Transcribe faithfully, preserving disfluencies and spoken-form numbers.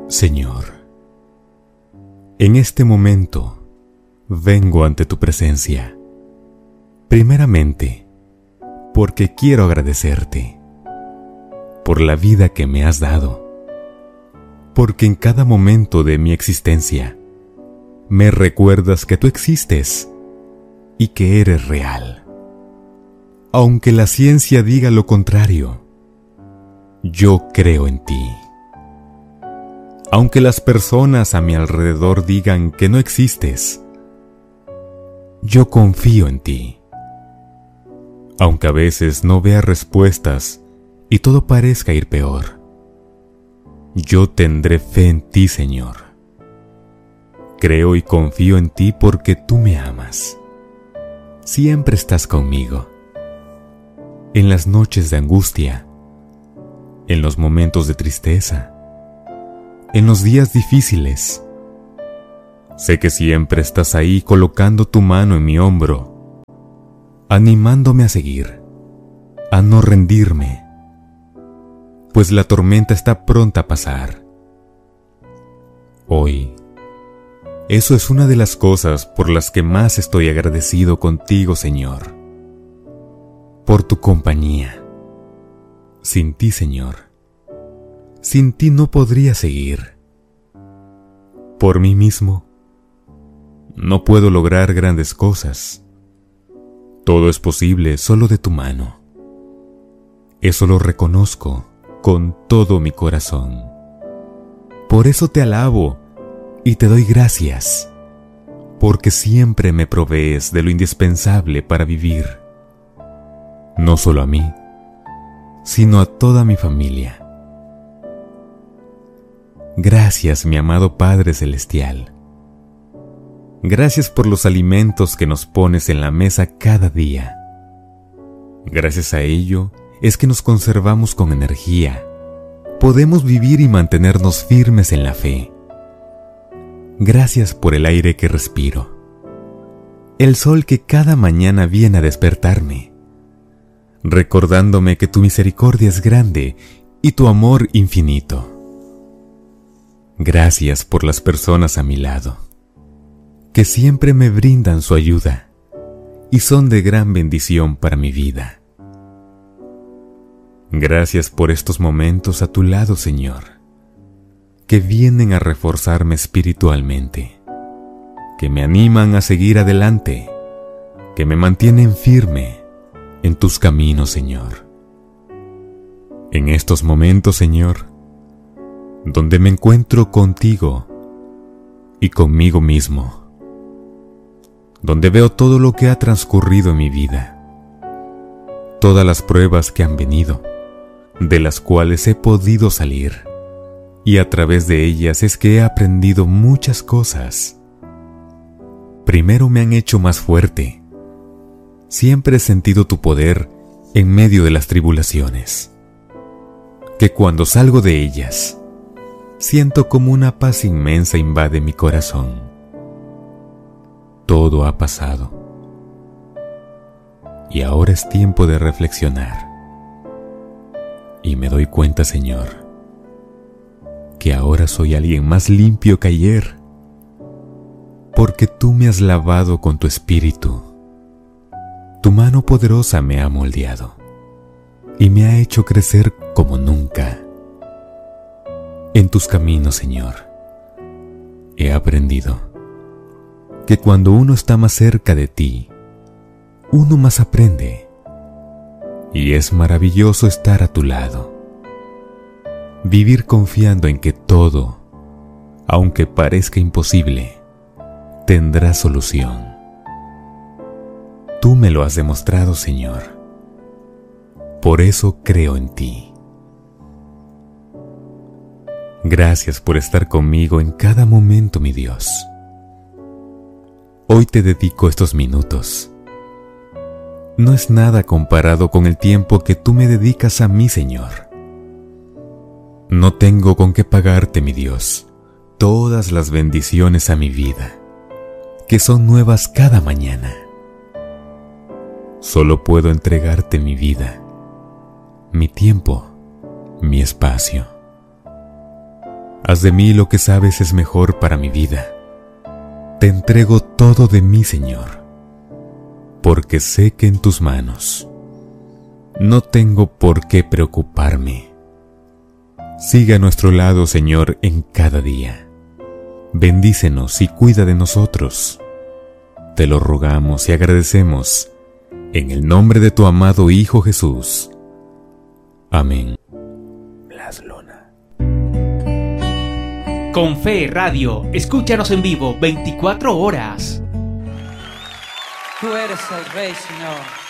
Señor, en este momento vengo ante tu presencia, primeramente porque quiero agradecerte por la vida que me has dado, porque en cada momento de mi existencia me recuerdas que tú existes y que eres real. Aunque la ciencia diga lo contrario, yo creo en ti. Aunque las personas a mi alrededor digan que no existes, yo confío en ti. Aunque a veces no vea respuestas y todo parezca ir peor, yo tendré fe en ti, Señor. Creo y confío en ti porque tú me amas. Siempre estás conmigo. En las noches de angustia, en los momentos de tristeza, en los días difíciles. Sé que siempre estás ahí colocando tu mano en mi hombro, animándome a seguir, a no rendirme, pues la tormenta está pronta a pasar. Hoy, eso es una de las cosas por las que más estoy agradecido contigo, Señor, por tu compañía. Sin ti, Señor, sin ti no podría seguir. Por mí mismo, no puedo lograr grandes cosas. Todo es posible solo de tu mano. Eso lo reconozco con todo mi corazón. Por eso te alabo y te doy gracias, porque siempre me provees de lo indispensable para vivir, no solo a mí, sino a toda mi familia. Gracias, mi amado Padre Celestial. Gracias por los alimentos que nos pones en la mesa cada día. Gracias a ello es que nos conservamos con energía. Podemos vivir y mantenernos firmes en la fe. Gracias por el aire que respiro, el sol que cada mañana viene a despertarme, recordándome que tu misericordia es grande y tu amor infinito. Gracias por las personas a mi lado, que siempre me brindan su ayuda y son de gran bendición para mi vida. Gracias por estos momentos a tu lado, Señor, que vienen a reforzarme espiritualmente, que me animan a seguir adelante, que me mantienen firme en tus caminos, Señor. En estos momentos, Señor, donde me encuentro contigo y conmigo mismo, donde veo todo lo que ha transcurrido en mi vida, todas las pruebas que han venido, de las cuales he podido salir, y a través de ellas es que he aprendido muchas cosas. Primero me han hecho más fuerte. Siempre he sentido tu poder en medio de las tribulaciones, que cuando salgo de ellas, siento como una paz inmensa invade mi corazón. Todo ha pasado, y ahora es tiempo de reflexionar. Y me doy cuenta, Señor, que ahora soy alguien más limpio que ayer, porque tú me has lavado con tu espíritu. Tu mano poderosa me ha moldeado y me ha hecho crecer como nunca. En tus caminos, Señor, he aprendido que cuando uno está más cerca de ti, uno más aprende, y es maravilloso estar a tu lado. Vivir confiando en que todo, aunque parezca imposible, tendrá solución. Tú me lo has demostrado, Señor. Por eso creo en ti. Gracias por estar conmigo en cada momento, mi Dios. Hoy te dedico estos minutos. No es nada comparado con el tiempo que tú me dedicas a mí, Señor. No tengo con qué pagarte, mi Dios, todas las bendiciones a mi vida, que son nuevas cada mañana. Solo puedo entregarte mi vida, mi tiempo, mi espacio. Haz de mí lo que sabes es mejor para mi vida. Te entrego todo de mí, Señor, porque sé que en tus manos no tengo por qué preocuparme. Sigue a nuestro lado, Señor, en cada día. Bendícenos y cuida de nosotros. Te lo rogamos y agradecemos en el nombre de tu amado Hijo Jesús. Amén. Blas Luna. Con Fe Radio, escúchanos en vivo veinticuatro horas. Tú eres el Rey, Señor.